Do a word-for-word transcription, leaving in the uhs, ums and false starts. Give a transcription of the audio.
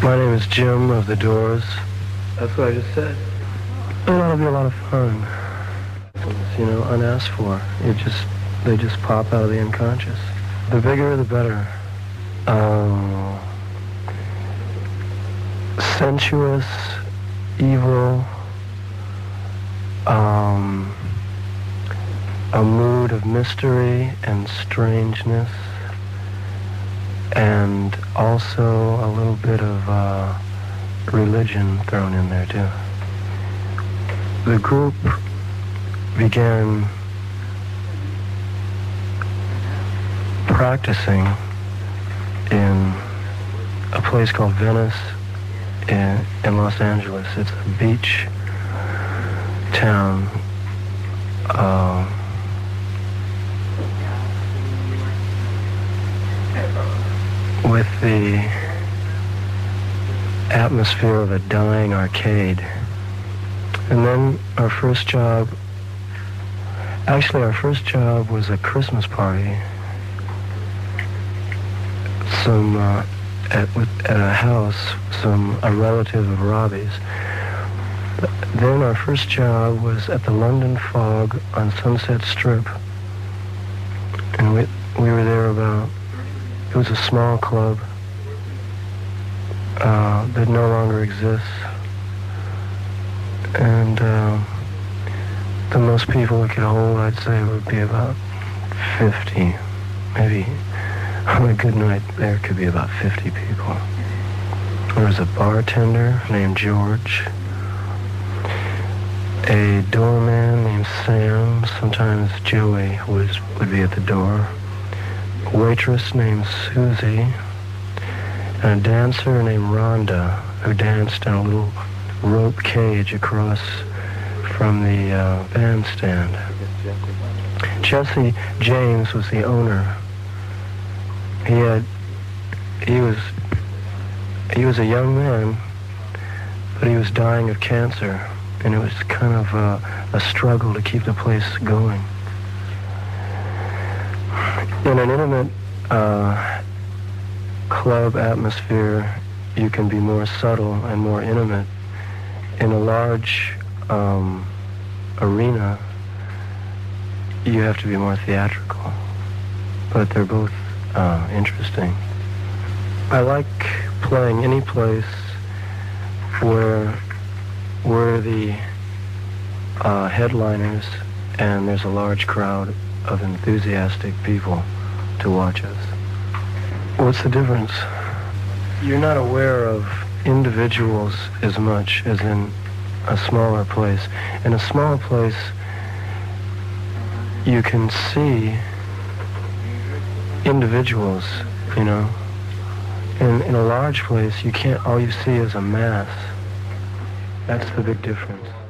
My name is Jim of The Doors. That's what I just said. It ought to be a lot of fun. It's, you know, unasked for. It just, they just pop out of the unconscious. The bigger, the better. Um, sensuous, evil, um, a mood of mystery and strangeness, and also a little bit of uh, religion thrown in there too. The group began practicing in a place called Venice in, in Los Angeles. It's a beach town. Uh, with the atmosphere of a dying arcade. And then our first job, actually our first job was a Christmas party. Some, uh, at, at a house, some, a relative of Robbie's. Then our first job was at the London Fog on Sunset Strip. And we, we were there about, it was a small club uh, that no longer exists. And uh, the most people it could hold, I'd say, would be about fifty. Maybe on a good night, there could be about fifty people. There was a bartender named George, a doorman named Sam, sometimes Joey was, would be at the door, a waitress named Susie, and a dancer named Rhonda, who danced in a little rope cage across from the uh, bandstand. Jesse James was the owner. He had, he was, he was a young man, but he was dying of cancer, and it was kind of a, a struggle to keep the place going. In an intimate uh, club atmosphere, you can be more subtle and more intimate. In a large um, arena, you have to be more theatrical, but they're both uh, interesting. I like playing any place where we're the uh, headliners and there's a large crowd of enthusiastic people to watch us. What's the difference? You're not aware of individuals as much as in a smaller place. In a small place, you can see individuals, you know. In, in a large place, you can't, all you see is a mass. That's the big difference.